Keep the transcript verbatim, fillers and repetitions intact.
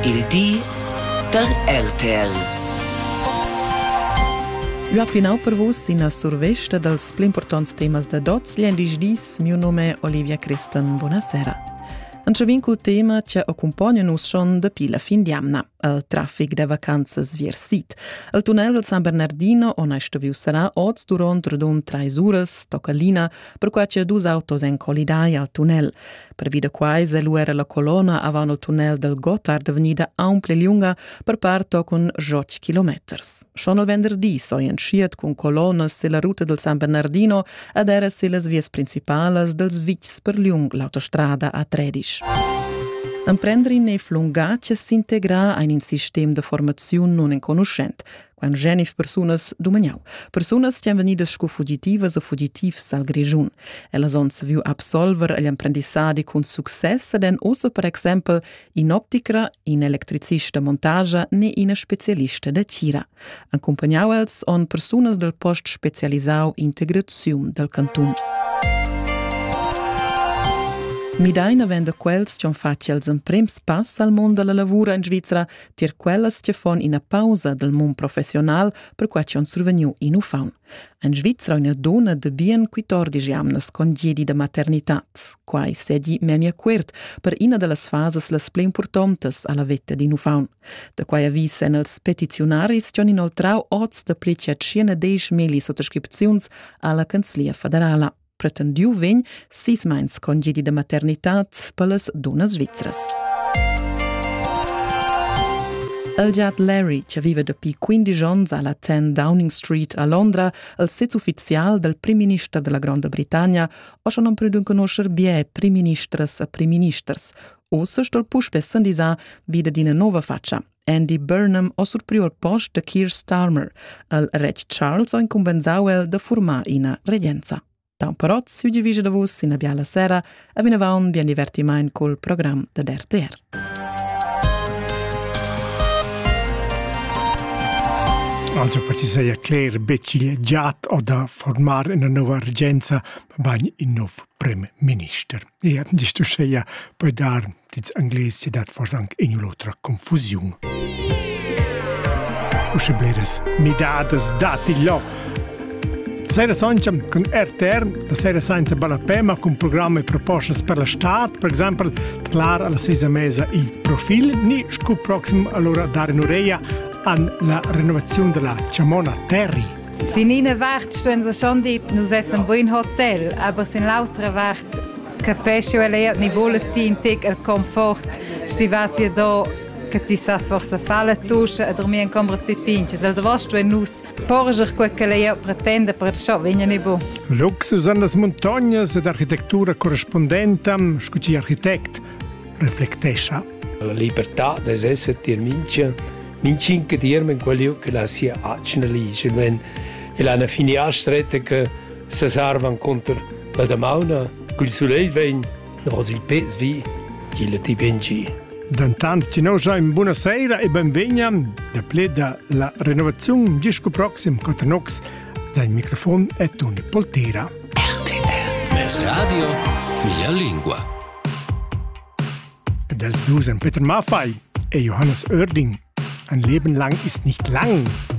Il di der R T L. Io appinau per vos in a survesta dels pli importants temas da dots liendis dis. Mio nome è Olivia Christen. Buonasera. Entravin col tema che accompagna nus schon da pila fin diamna, il traffic de vacanzas vier sit. Il tunnel del San Bernardino on esta viu sarà oz durant redon trais uras, tocca lina, per qua c'è dus autos en collidai al tunnel. Per vida quai se lu era la colonna avan il tunnel del Gotthard venida amplia lunga per parto con joc kilometers. Schon il venerdì so enschiet con colonnas se la ruta del San Bernardino ad era se las vies principales dels vics per lung l'autostrada A tredici. Emprendere ne flungace s'integra in un sistema de formazione non in conoscent, quan genif personas domaniau. Personas che han venidas sco fugitivas o fugitivs al grigiun. Elas on se viu absolver agli apprendissadi con success ed en ossa per exempel in optica, in elettricista montagia ne in specialista de cira. Accompagnau els on personas del post specialisau integrazione del cantun. Midaina vende quels che han fatto els emprems pass al mondo della lavura in Svizzera, tier quelles che fan in a pausa del mondo professional per qua che han survegnu in ufaun. In Svizzera una donna de bien quattordici amnes congedi de maternitat, quai sedi memia quert per ina de las fases las ple importantes alla vetta di ufaun. De quai avisen els petitionaris che han inoltrau oz de plecia ciena deish meli sottoscripziuns alla Canzlia Federala. Pretendiu vegn sis mains congedi de maternitat per las donnas svizras. El giat Larry, che vive dapi quindici ans alla ten Downing Street a Londra, il sez ufficial del prim minister della Grande Britannia, o schon non predun conoscer bie prim ministers a prim ministers. Ossa stol push bessan disa vida d'ina nova faccia. Andy Burnham o surpriu al post de Keir Starmer. El reg Charles o incumbenzau el de formar ina regenza. Da un parot si udivise da vos in a biala sera e vina vaun bien divertimain col program da R T R. Also per ci sei a Claire Becci giat o da formare una nuova regenza bagn in nov prem minister. E di sto scheia per dar diz inglese dat forse anche in un'altra confusione. Usce bleres midades dati lo. Sera Sancha con R T R, la Sera Sancha Balapema con programmi proposti per la Stato, per esempio, clar alla sesa mesa il profilo, ni scu prossimo allora dare un'oreia alla renovazione della Ciamona Terri. Sinine Wart stehen sie schon die, nous essen ein buon Hotel, aber sin lauter Wart capisce e ni voles ti integ il comfort, sti vasi do che ti sas forse falla tuscia e dormire in combres pipinches. El dvosto e nus porger quel che lei pretende per ciò vigna ne bo. Luxus an las montagnas ed architettura corrispondente, scuci architect, riflettescia. La libertà des esser dir mincha, minchin che dir men quello che la sia acna lige, wenn il ana finiastrette che se servan contro la damauna, col soleil ven, no il pes vi, chi la ti benji. D'intanto ci noi già in buonasera e benvegna da pleda la renovazione disco prossimo con Nox dal microfono e Tony Poltera. R T L. Mes radio, mia lingua. Del Dusen Peter Maffei e Johannes Oerding. Ein Leben lang ist nicht lang.